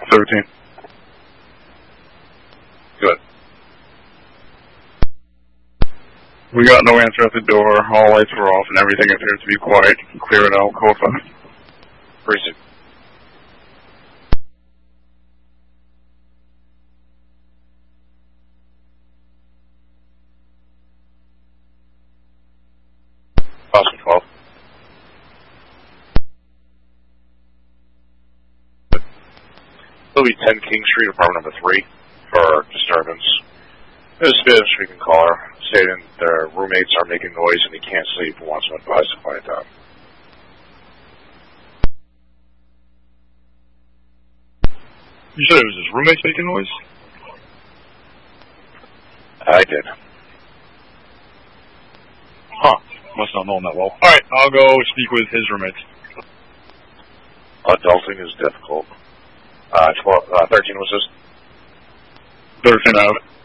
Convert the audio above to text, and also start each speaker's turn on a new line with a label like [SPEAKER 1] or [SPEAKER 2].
[SPEAKER 1] 13.
[SPEAKER 2] Good.
[SPEAKER 1] We got no answer at the door, all lights were off, and everything appeared to be quiet. Clear it out, code 5.
[SPEAKER 2] Precinct. Boston 12. It'll be 10 King Street, apartment number 3, for disturbance. There's a Spanish speaking caller stating their roommates are making noise and he can't sleep and wants some advice to quiet down.
[SPEAKER 3] You said it was his roommates making noise?
[SPEAKER 2] I did.
[SPEAKER 3] Huh. Must not know him that well. Alright, I'll go speak with his roommates.
[SPEAKER 2] Adulting is difficult. 13 was this?
[SPEAKER 1] 13 out.